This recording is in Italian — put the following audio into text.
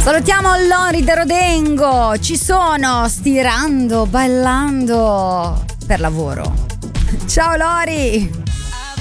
Salutiamo Lori De Rodengo. Ci sono stirando, ballando per lavoro. Ciao Lori.